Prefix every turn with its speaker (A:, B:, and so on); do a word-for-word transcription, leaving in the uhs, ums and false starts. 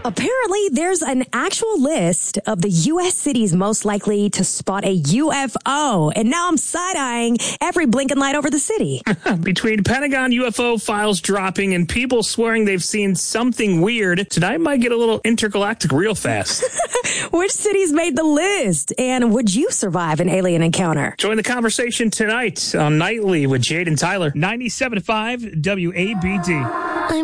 A: Apparently, there's an actual list of the U S cities most likely to spot a U F O. And now I'm side-eyeing every blinking light over the city.
B: Between Pentagon U F O files dropping and people swearing they've seen something weird, tonight might get a little intergalactic real fast.
A: Which cities made the list? And would you survive an alien encounter?
B: Join the conversation tonight on Nightly with Jade and Tyler. ninety-seven point five W A B D.